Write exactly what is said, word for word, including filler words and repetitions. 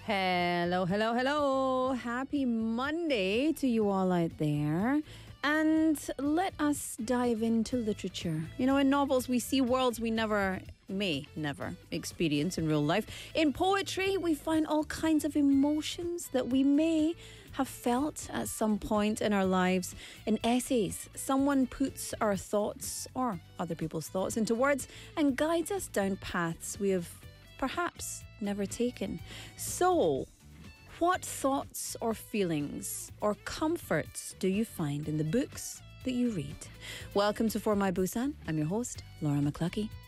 Hello, hello, hello. Happy Monday to you all out there. And let us dive into literature. You know, in novels, we see worlds we never, may never experience in real life. In poetry, we find all kinds of emotions that we may have felt at some point in our lives. In essays, someone puts our thoughts or other people's thoughts into words and guides us down paths we have perhaps never taken. So, what thoughts or feelings or comforts do you find in the books that you read? Welcome to For My Busan. I'm your host, Laura McCluskey.